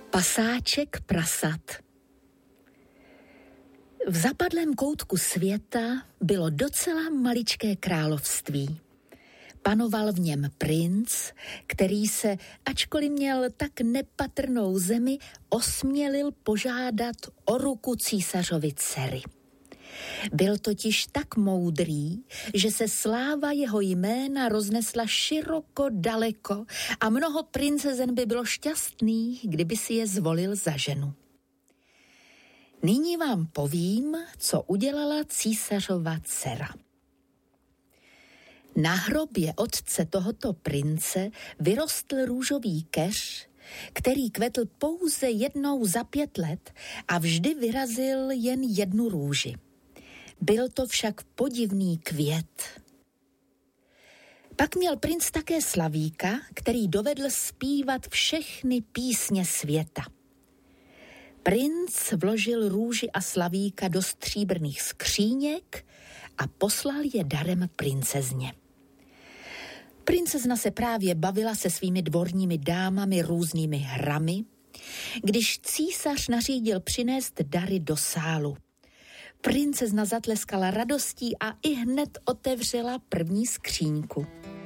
Pasáček prasat. V zapadlém koutku světa bylo docela maličké království. Panoval v něm princ, který se, ačkoliv měl tak nepatrnou zemi, osmělil požádat o ruku císařovy dcery. Byl totiž tak moudrý, že se sláva jeho jména roznesla široko daleko a mnoho princezen by bylo šťastných, kdyby si je zvolil za ženu. Nyní vám povím, co udělala císařova dcera. Na hrobě otce tohoto prince vyrostl růžový keř, který kvetl pouze jednou za 5 let a vždy vyrazil jen jednu růži. Byl to však podivný květ. Pak měl princ také slavíka, který dovedl zpívat všechny písně světa. Princ vložil růži a slavíka do stříbrných skříněk a poslal je darem princezně. Princezna se právě bavila se svými dvorními dámami různými hrami, když císař nařídil přinést dary do sálu. Princezna zatleskala radostí a ihned otevřela první skříňku.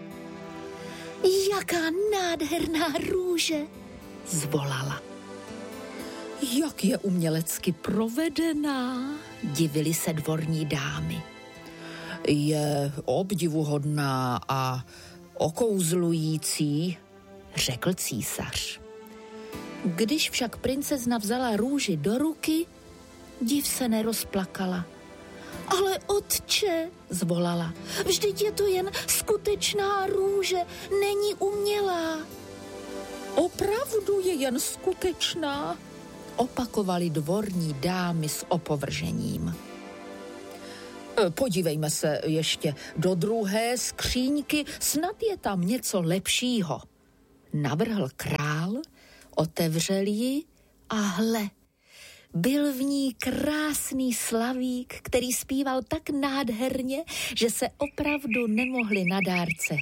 Jaká nádherná růže, zvolala. Jak je umělecky provedená, divily se dvorní dámy. Je obdivuhodná a okouzlující, řekl císař. Když však princezna vzala růži do ruky, div se nerozplakala. Ale otče, zvolala, vždyť je to jen skutečná růže, není umělá. Opravdu je jen skutečná, opakovali dvorní dámy s opovržením. Podívejme se ještě do druhé skříňky, snad je tam něco lepšího. Navrhl král, otevřel ji a hle, byl v ní krásný slavík, který zpíval tak nádherně, že se opravdu nemohli na dárce